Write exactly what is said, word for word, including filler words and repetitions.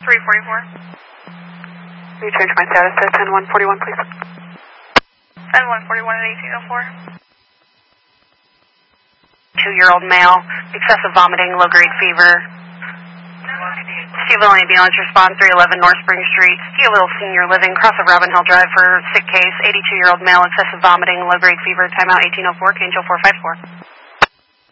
three forty-four. Can you change my status to ten one forty-one, please? ten one forty-one at eighteen oh four. Two-year-old male, excessive vomiting, low-grade fever. Stevenville ambulance response, three eleven North Spring Street. Stevenville Senior Living, cross of Robin Hill Drive for sick case. eighty-two-year-old male, excessive vomiting, low-grade fever. Timeout eighteen oh four, Angel four five four.